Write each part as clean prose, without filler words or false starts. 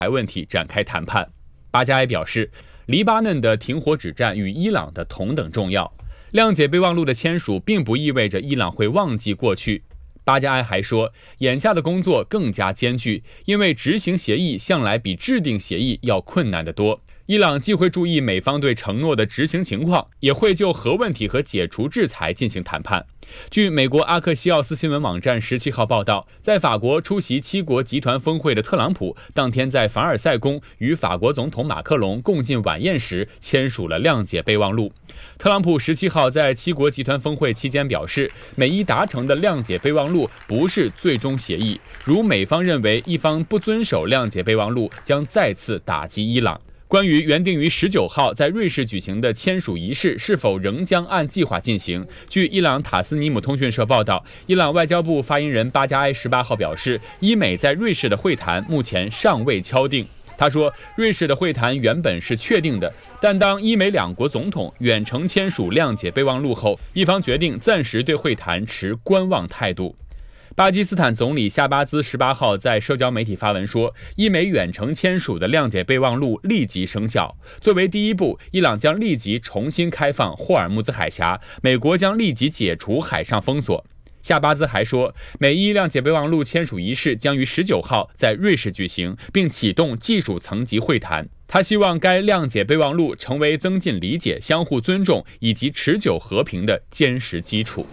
台问题展开谈判。巴加埃表示，黎巴嫩的停火止战与伊朗的同等重要。谅解备忘录的签署并不意味着伊朗会忘记过去。巴加埃还说，眼下的工作更加艰巨，因为执行协议向来比制定协议要困难得多。伊朗既会注意美方对承诺的执行情况，也会就核问题和解除制裁进行谈判。据美国阿克西奥斯新闻网站17号报道，在法国出席7国集团峰会的特朗普，当天在凡尔赛宫与法国总统马克龙共进晚宴时，签署了谅解备忘录。特朗普17号在7国集团峰会期间表示，美伊达成的谅解备忘录不是最终协议，如美方认为一方不遵守谅解备忘录，将再次打击伊朗。关于原定于19号在瑞士举行的签署仪式是否仍将按计划进行，据伊朗塔斯尼姆通讯社报道，伊朗外交部发言人巴加埃18号表示，伊美在瑞士的会谈目前尚未敲定。他说，瑞士的会谈原本是确定的，但当伊美两国总统远程签署谅解备忘录后，一方决定暂时对会谈持观望态度。巴基斯坦总理夏巴兹18号在社交媒体发文说，伊美远程签署的谅解备忘录立即生效。作为第一步，伊朗将立即重新开放霍尔木兹海峡，美国将立即解除海上封锁。夏巴兹还说，美伊谅解备忘录签署仪式将于19号在瑞士举行，并启动技术层级会谈。他希望该谅解备忘录成为增进理解、相互尊重以及持久和平的坚实基础。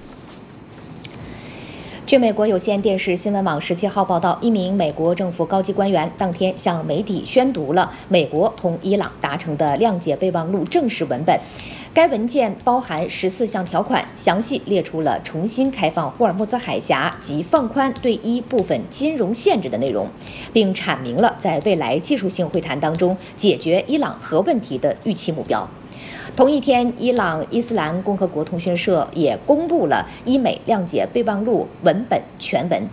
据美国有线电视新闻网17号报道，一名美国政府高级官员当天向媒体宣读了美国同伊朗达成的谅解备忘录正式文本。该文件包含14项条款，详细列出了重新开放霍尔木兹海峡及放宽对一部分金融限制的内容，并阐明了在未来技术性会谈当中解决伊朗核问题的预期目标。同一天，伊朗伊斯兰共和国通讯社也公布了伊美谅解备忘录文本全文。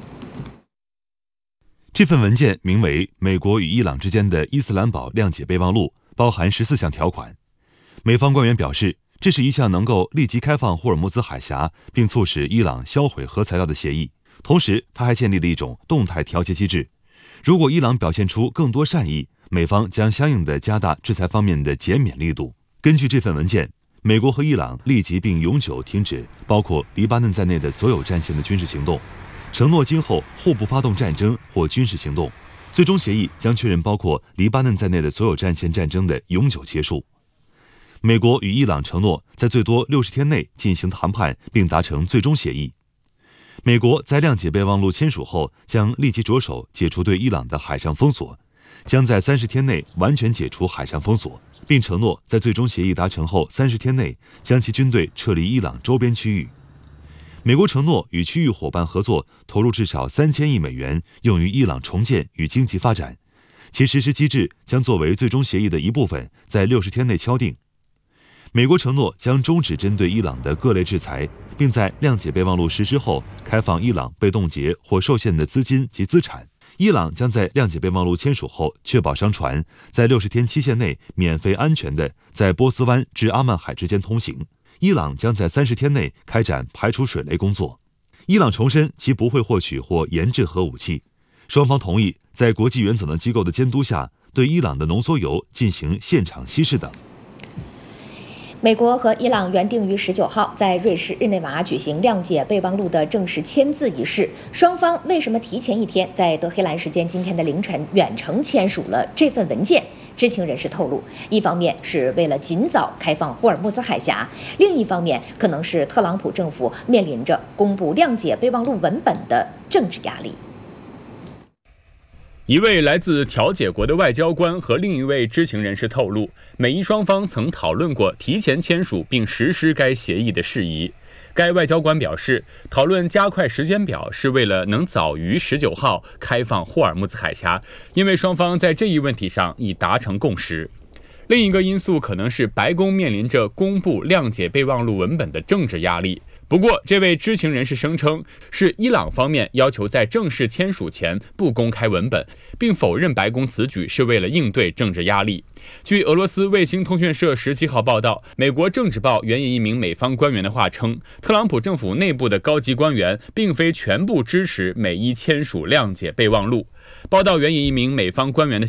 这份文件名为《美国与伊朗之间的伊斯兰堡谅解备忘录》，包含14项条款。美方官员表示，这是一项能够立即开放霍尔木兹海峡并促使伊朗销毁核材料的协议。同时，他还建立了一种动态调节机制，如果伊朗表现出更多善意，美方将相应地加大制裁方面的减免力度。根据这份文件，美国和伊朗立即并永久停止包括黎巴嫩在内的所有战线的军事行动，承诺今后互不发动战争或军事行动。最终协议将确认包括黎巴嫩在内的所有战线战争的永久结束。美国与伊朗承诺在最多60天内进行谈判并达成最终协议。美国在谅解备忘录签署后，将立即着手解除对伊朗的海上封锁，将在30天内完全解除海上封锁，并承诺在最终协议达成后30天内将其军队撤离伊朗周边区域。美国承诺与区域伙伴合作，投入至少3000亿美元，用于伊朗重建与经济发展，其实施机制将作为最终协议的一部分，在60天内敲定。美国承诺将终止针对伊朗的各类制裁，并在谅解备忘录实施后开放伊朗被冻结或受限的资金及资产。伊朗将在谅解备忘录签署后，确保商船在60天期限内免费安全地在波斯湾至阿曼海之间通行。伊朗将在30天内开展排除水雷工作。伊朗重申其不会获取或研制核武器。双方同意在国际原子能机构的监督下，对伊朗的浓缩铀进行现场稀释等。 美国和伊朗原定于19号在瑞士日内瓦举行谅解备忘录的正式签字仪式，双方为什么提前一天在德黑兰时间今天的凌晨远程签署了这份文件？知情人士透露，一方面是为了尽早开放霍尔木兹海峡，另一方面可能是特朗普政府面临着公布谅解备忘录文本的政治压力。 一位来自调解国的外交官和另一位知情人士透露，美伊双方曾讨论过提前签署并实施该协议的事宜。该外交官表示，讨论加快时间表是为了能早于19号开放霍尔木兹海峡，因为双方在这一问题上已达成共识。另一个因素可能是白宫面临着公布谅解备忘录文本的政治压力。 不过，这位知情人士声称，是伊朗方面要求在正式签署前不公开文本，并否认白宫此举是为了应对政治压力。据俄罗斯卫星通讯社17号报道，美国政治报援引一名美方官员的话称，特朗普政府内部的高级官员并非全部支持美伊签署谅解备忘录。报道援引一名美方官员的